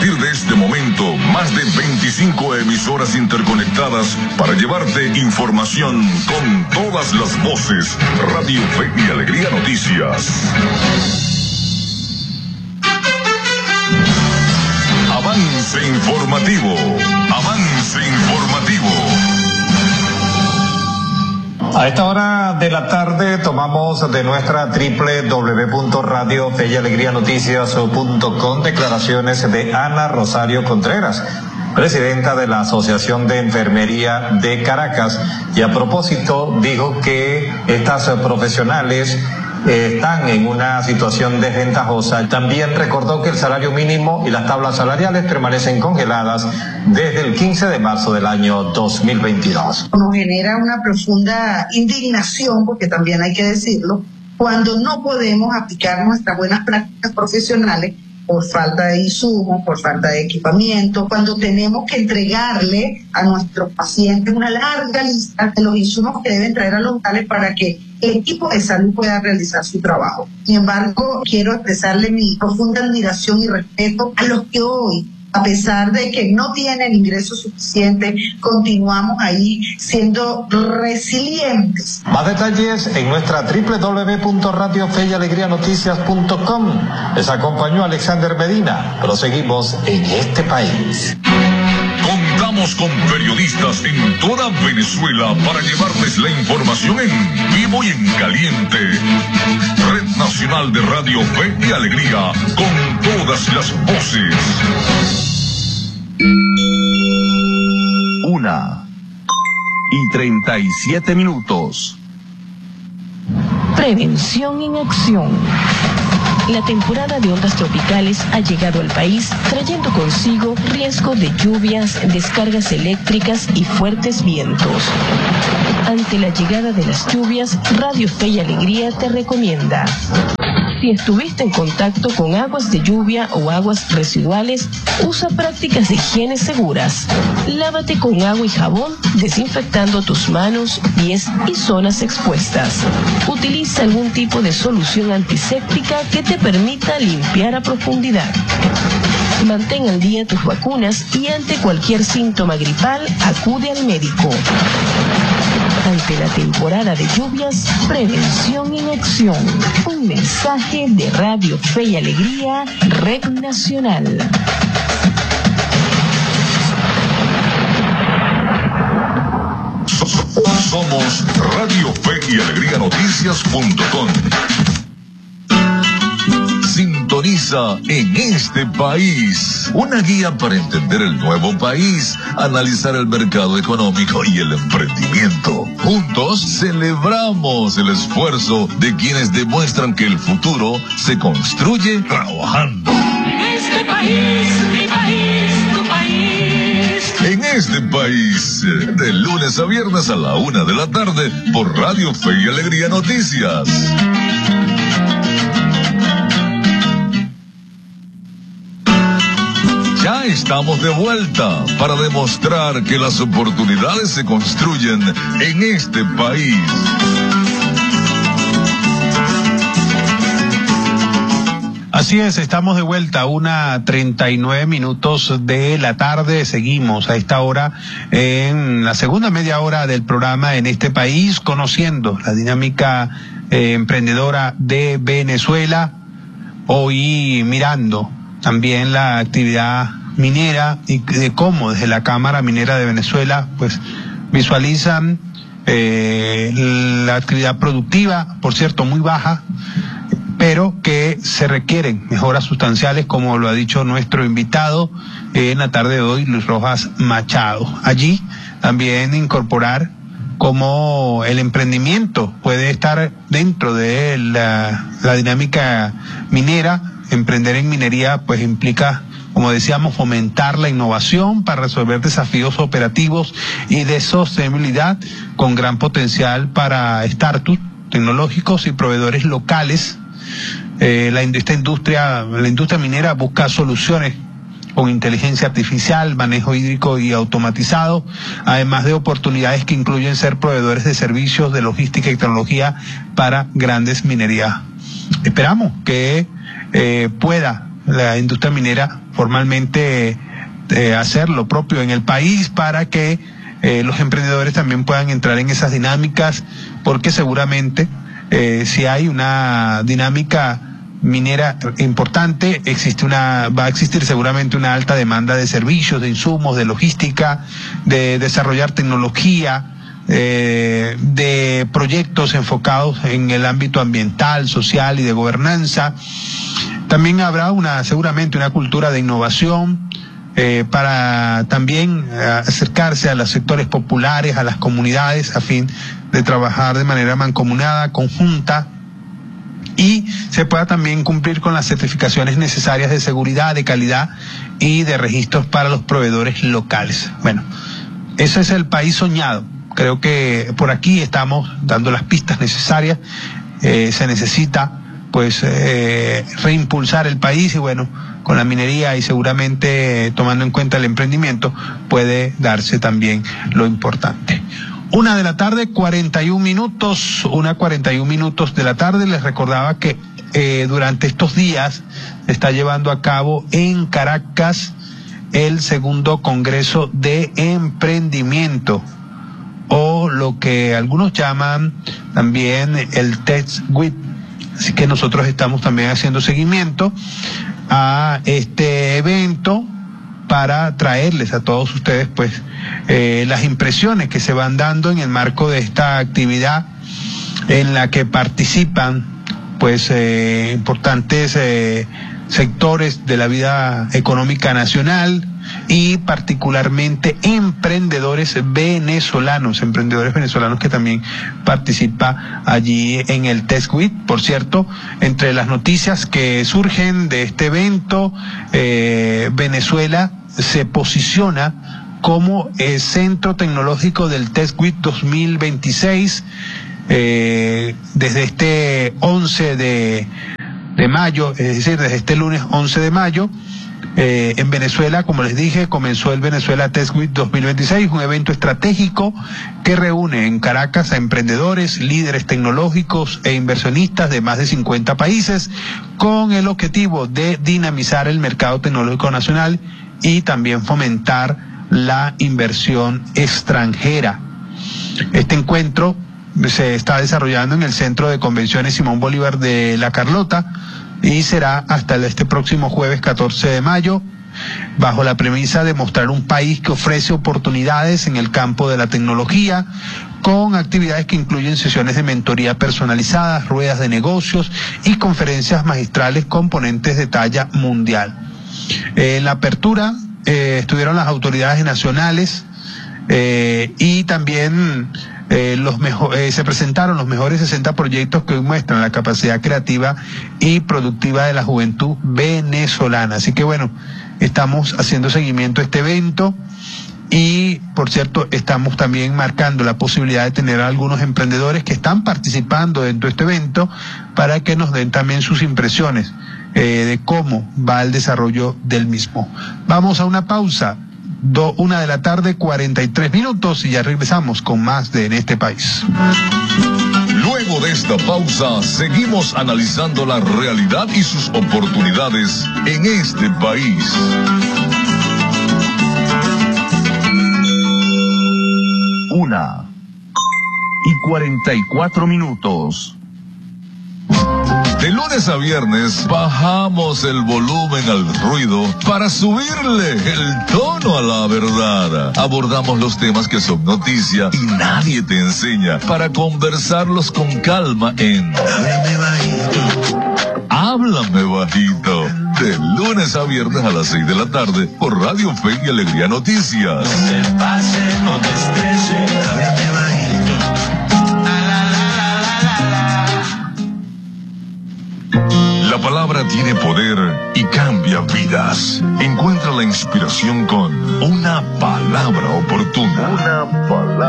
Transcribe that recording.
partir de este momento, más de 25 emisoras interconectadas para llevarte información con todas las voces. Radio Fe y Alegría Noticias. Avance informativo. Avance informativo. A esta hora de la tarde tomamos de nuestra www.radiofeyalegrianoticias.com declaraciones de Ana Rosario Contreras, presidenta de la Asociación de Enfermería de Caracas, y a propósito dijo que estas profesionales están en una situación desventajosa. También recordó que el salario mínimo y las tablas salariales permanecen congeladas desde el 15 de marzo del año 2022. Nos genera una profunda indignación, porque también hay que decirlo, cuando no podemos aplicar nuestras buenas prácticas profesionales por falta de insumos, por falta de equipamiento, cuando tenemos que entregarle a nuestros pacientes una larga lista de los insumos que deben traer a los hospitales para que el equipo de salud pueda realizar su trabajo. Sin embargo, quiero expresarle mi profunda admiración y respeto a los que hoy, a pesar de que no tienen ingresos suficientes, continuamos ahí siendo resilientes. Más detalles en nuestra www.radiofeyalegrianoticias.com. Les acompañó Alexander Medina. Proseguimos en este país. Contamos con periodistas en toda Venezuela para llevarles la información en vivo y en caliente. Red Nacional de Radio Fe y Alegría, con todas las voces. 1:37. Prevención en acción. La temporada de ondas tropicales ha llegado al país, trayendo consigo riesgo de lluvias, descargas eléctricas y fuertes vientos. Ante la llegada de las lluvias, Radio Fe y Alegría te recomienda: si estuviste en contacto con aguas de lluvia o aguas residuales, usa prácticas de higiene seguras. Lávate con agua y jabón, desinfectando tus manos, pies y zonas expuestas. Utiliza algún tipo de solución antiséptica que te permita limpiar a profundidad. Mantén al día tus vacunas y ante cualquier síntoma gripal, acude al médico. Ante la temporada de lluvias, prevención en acción. Un mensaje de Radio Fe y Alegría, Red Nacional. Somos Radio Fe y Alegría Noticias.com. Sintoniza En Este País, una guía para entender el nuevo país, analizar el mercado económico y el emprendimiento. Juntos celebramos el esfuerzo de quienes demuestran que el futuro se construye trabajando. En este país, mi país, tu país. En Este País, de lunes a viernes a la 1 de la tarde por Radio Fe y Alegría Noticias. Ya estamos de vuelta para demostrar que las oportunidades se construyen en este país. Así es, estamos de vuelta, 1:39 de la tarde. Seguimos a esta hora en la segunda media hora del programa En Este País, conociendo la dinámica emprendedora de Venezuela. Hoy mirando también la actividad minera y de cómo desde la Cámara Minera de Venezuela pues visualizan la actividad productiva, por cierto muy baja, pero que se requieren mejoras sustanciales, como lo ha dicho nuestro invitado en la tarde de hoy, Luis Rojas Machado. Allí también incorporar cómo el emprendimiento puede estar dentro de la dinámica minera. Emprender en minería pues implica, como decíamos, fomentar la innovación para resolver desafíos operativos y de sostenibilidad, con gran potencial para startups tecnológicos y proveedores locales. La industria minera busca soluciones con inteligencia artificial, manejo hídrico y automatizado, además de oportunidades que incluyen ser proveedores de servicios de logística y tecnología para grandes minerías. Esperamos que pueda la industria minera formalmente hacer lo propio en el país para que los emprendedores también puedan entrar en esas dinámicas, porque seguramente si hay una dinámica minera importante, va a existir seguramente una alta demanda de servicios, de insumos, de logística, de desarrollar tecnología, de proyectos enfocados en el ámbito ambiental, social y de gobernanza. También habrá seguramente una cultura de innovación para también acercarse a los sectores populares, a las comunidades, a fin de trabajar de manera mancomunada, conjunta, y se pueda también cumplir con las certificaciones necesarias de seguridad, de calidad y de registros para los proveedores locales. Bueno, ese es el país soñado. Creo que por aquí estamos dando las pistas necesarias. Se necesita pues reimpulsar el país, y bueno, con la minería y seguramente tomando en cuenta el emprendimiento puede darse también lo importante. 1:41 minutos, 1:41 de la tarde. Les recordaba que durante estos días se está llevando a cabo en Caracas el segundo Congreso de Emprendimiento, o lo que algunos llaman también el TechWeek. Así que nosotros estamos también haciendo seguimiento a este evento para traerles a todos ustedes pues las impresiones que se van dando en el marco de esta actividad, en la que participan pues importantes sectores de la vida económica nacional, y particularmente emprendedores venezolanos que también participan allí en el TechWeek. Por cierto, entre las noticias que surgen de este evento, Venezuela se posiciona como centro tecnológico del TechWeek 2026 desde este 11 de mayo, es decir, desde este lunes 11 de mayo. En Venezuela, como les dije, comenzó el Venezuela TechWeek 2026, un evento estratégico que reúne en Caracas a emprendedores, líderes tecnológicos e inversionistas de más de 50 países, con el objetivo de dinamizar el mercado tecnológico nacional y también fomentar la inversión extranjera. Este encuentro se está desarrollando en el Centro de Convenciones Simón Bolívar de La Carlota, y será hasta este próximo jueves 14 de mayo, bajo la premisa de mostrar un país que ofrece oportunidades en el campo de la tecnología, con actividades que incluyen sesiones de mentoría personalizadas, ruedas de negocios y conferencias magistrales con ponentes de talla mundial. En la apertura estuvieron las autoridades nacionales y también se presentaron los mejores 60 proyectos que hoy muestran la capacidad creativa y productiva de la juventud venezolana. Así que bueno, estamos haciendo seguimiento a este evento, y por cierto estamos también marcando la posibilidad de tener a algunos emprendedores que están participando dentro de este evento para que nos den también sus impresiones de cómo va el desarrollo del mismo. Vamos a una pausa. 1:43 y ya regresamos con más de En este país. Luego de esta pausa, seguimos analizando la realidad y sus oportunidades en este país. 1:44. De lunes a viernes bajamos el volumen al ruido para subirle el tono a la verdad. Abordamos los temas que son noticia y nadie te enseña, para conversarlos con calma en Háblame Bajito. Háblame Bajito. De lunes a viernes a las 6 de la tarde por Radio Fe y Alegría Noticias. No te pase, no te estreses. Háblame bajito. La palabra tiene poder y cambia vidas. Encuentra la inspiración con una palabra oportuna. Una palabra.